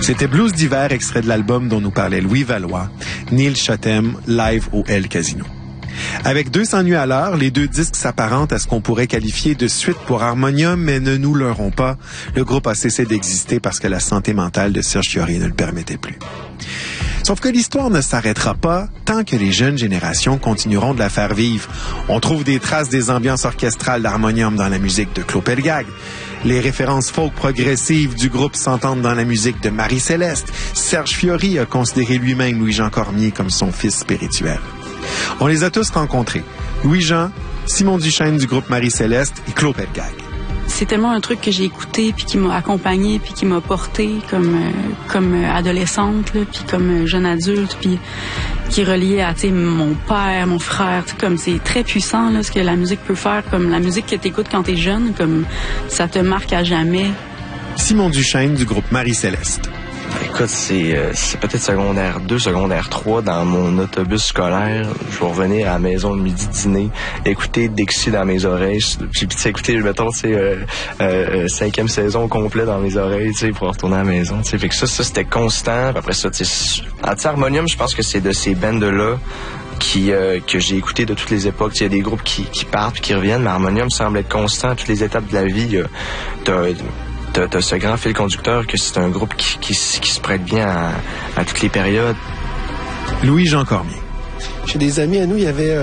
C'était Blues d'hiver, extrait de l'album dont nous parlait Louis Valois, Neil Chatham, live au El Casino. Avec 200 nuits à l'heure, les deux disques s'apparentent à ce qu'on pourrait qualifier de suite pour Harmonium, mais ne nous leurrons pas, le groupe a cessé d'exister parce que la santé mentale de Serge Fiori ne le permettait plus. Sauf que l'histoire ne s'arrêtera pas tant que les jeunes générations continueront de la faire vivre. On trouve des traces des ambiances orchestrales d'Harmonium dans la musique de Claude Pelgag. Les références folk progressives du groupe s'entendent dans la musique de Marie-Céleste. Serge Fiori a considéré lui-même Louis-Jean Cormier comme son fils spirituel. On les a tous rencontrés. Louis-Jean, Simon Duchesne du groupe Marie-Céleste et Claude Pelgag. C'est tellement un truc que j'ai écouté puis qui m'a accompagné puis qui m'a porté comme adolescente là, puis comme jeune adulte puis qui est relié à mon père, mon frère, comme c'est très puissant là ce que la musique peut faire, comme la musique que t'écoutes quand t'es jeune, comme ça te marque à jamais. Simon Duchesne du groupe Marie-Céleste. Écoute, c'est peut-être secondaire 2, secondaire 3 dans mon autobus scolaire. Je vais revenir à la maison le midi dîner, écouter Dixie dans mes oreilles. Puis écouter, mettons, 5e saison au complet dans mes oreilles, pour retourner à la maison. Fait que ça c'était constant. Puis après ça, Harmonium, je pense que c'est de ces bandes-là que j'ai écouté de toutes les époques. Il y a des groupes qui partent puis qui reviennent, mais Harmonium semble être constant à toutes les étapes de la vie. T'as ce grand fil conducteur que c'est un groupe qui se prête bien à toutes les périodes. Louis-Jean Cormier. Chez des amis à nous, il y avait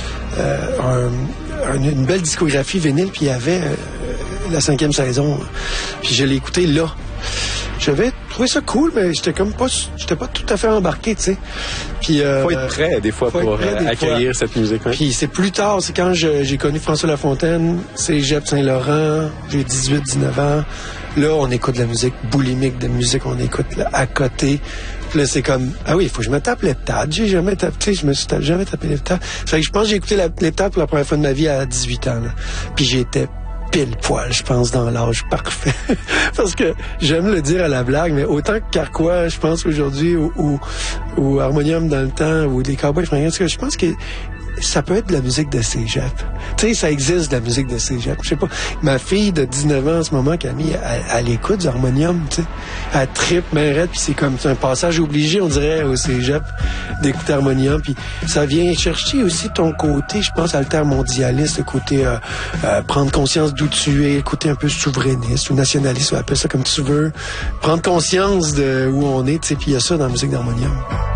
une belle discographie vinyle, puis il y avait la 5e saison. Puis je l'ai écouté là. J'avais trouvé ça cool, mais j'étais pas tout à fait embarqué, tu sais. Puis faut être prêt des fois pour accueillir cette musique. Hein? Puis c'est plus tard, c'est quand j'ai connu François Lafontaine, Cégep Saint-Laurent, j'ai 18-19 ans. Là, on écoute de la musique boulimique, de la musique on écoute là, à côté. Puis là, c'est comme, ah oui, il faut que je me tape l'heptade. J'ai jamais tapé, tu sais, je me suis jamais tapé l'heptade. Fait que je pense que j'ai écouté l'heptade pour la première fois de ma vie à 18 ans. Là. Puis j'étais pile poil, je pense, dans l'âge parfait. Parce que j'aime le dire à la blague, mais autant que Carquois, je pense aujourd'hui, ou Harmonium dans le temps, ou les Cowboys fringants, je pense que ça peut être de la musique de cégep. Tu sais, ça existe de la musique de cégep. Je sais pas. Ma fille de 19 ans en ce moment, Camille, elle écoute du Harmonium, tu sais. Elle trippe, mais raide, puis c'est un passage obligé, on dirait, au cégep, d'écouter Harmonium. Puis ça vient chercher aussi ton côté, je pense, altermondialiste, le côté prendre conscience d'où tu es, le côté un peu souverainiste ou nationaliste, on appelle ça comme tu veux. Prendre conscience de où on est, tu sais, puis il y a ça dans la musique d'Harmonium.